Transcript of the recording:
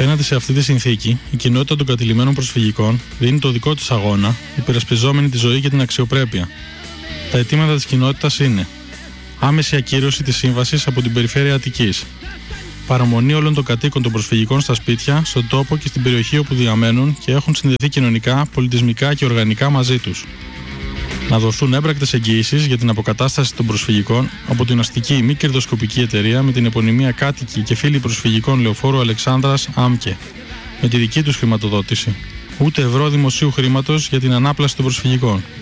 Απέναντι σε αυτή τη συνθήκη, η κοινότητα των κατηλημμένων προσφυγικών δίνει το δικό της αγώνα, υπερασπιζόμενη τη ζωή και την αξιοπρέπεια. Τα αιτήματα της κοινότητας είναι: άμεση ακύρωση της σύμβασης από την περιφέρεια Αττικής, παραμονή όλων των κατοίκων των προσφυγικών στα σπίτια, στον τόπο και στην περιοχή όπου διαμένουν και έχουν συνδεθεί κοινωνικά, πολιτισμικά και οργανικά μαζί τους. Να δοθούν έμπρακτες εγγυήσεις για την αποκατάσταση των προσφυγικών από την αστική μη κερδοσκοπική εταιρεία με την επωνυμία Κάτοικοι και Φίλοι Προσφυγικών Λεωφόρου Αλεξάνδρας ΑΜΚΕ, με τη δική τους χρηματοδότηση. Ούτε ευρώ δημοσίου χρήματος για την ανάπλαση των προσφυγικών.